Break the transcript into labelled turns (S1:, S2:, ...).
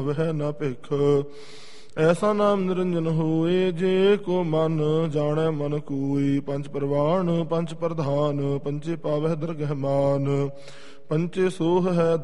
S1: ਵਹਿ ਨ ਭਿਖ। ਐਸਾ ਨਾਮ ਨਿਰੰਜਨ ਹੋਏ, ਜੇ ਕੋ ਮਨ ਜਾਣੈ ਮਨ ਕੋਇ। ਪੰਚ ਪ੍ਰਵਾਣ ਪੰਚ ਪ੍ਰਧਾਨ, ਪੰਚੇ ਪਾਵਹਿ ਦਰਗਹਿ ਮਾਨ। ਪੰਚੇ ਸੋਹ ਹੈ